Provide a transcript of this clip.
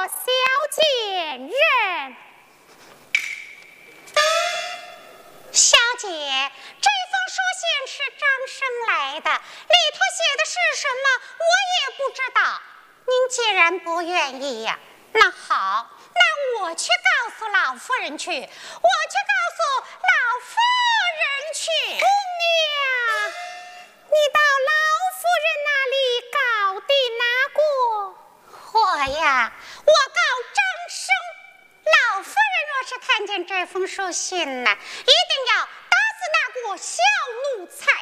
我小贱人。 小姐，这封书信是张生来的，里头写的是什么，我也不知道。您既然不愿意呀，那好，那我去告诉老夫人去，我去告诉老夫人去。 姑娘，你到老夫人那里告的哪个？ 我呀，我告张生。老夫人若是看见这封书信呢，一定要打死那个小奴才。